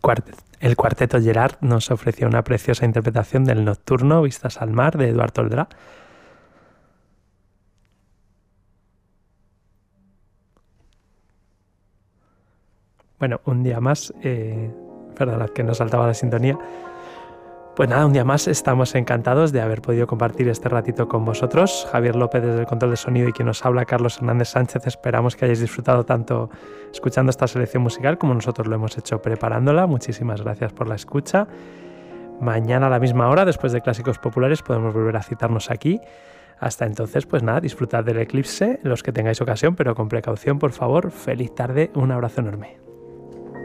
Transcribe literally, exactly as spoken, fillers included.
cuartet, el cuarteto Gerard nos ofreció una preciosa interpretación del Nocturno, Vistas al mar, de Eduard Toldrá. Bueno, un día más, eh, perdonad que nos saltaba la sintonía. Pues nada, un día más estamos encantados de haber podido compartir este ratito con vosotros. Javier López desde el control de sonido y quien nos habla, Carlos Hernández Sánchez. Esperamos que hayáis disfrutado tanto escuchando esta selección musical como nosotros lo hemos hecho preparándola. Muchísimas gracias por la escucha. Mañana a la misma hora, después de Clásicos Populares, podemos volver a citarnos aquí. Hasta entonces, pues nada, disfrutad del eclipse, los que tengáis ocasión, pero con precaución, por favor. Feliz tarde, un abrazo enorme.